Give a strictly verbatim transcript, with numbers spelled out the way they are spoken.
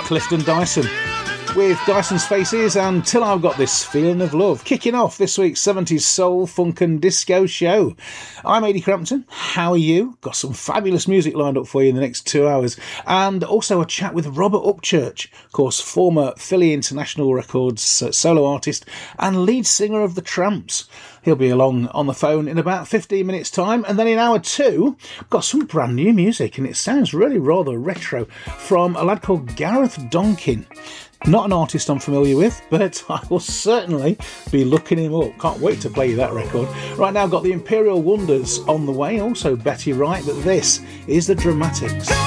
Clifton Dyson with Dyson's Faces and Till I've Got This Feeling of Love, kicking off this week's seventies soul, funk and disco show. I'm Ady Crampton. How are you? Got some fabulous music lined up for you in the next two hours, and also a chat with Robert Upchurch, of course, former Philly International Records solo artist and lead singer of the Tramps. He'll be along on the phone in about fifteen minutes time, and then in hour two we've got some brand new music, and it sounds really rather retro, from a lad called Gareth Donkin. Not an artist I'm familiar with, but I will certainly be looking him up. Can't wait to play you that record. Right now, got the Imperial Wonders on the way, also Betty Wright, but this is the Dramatics.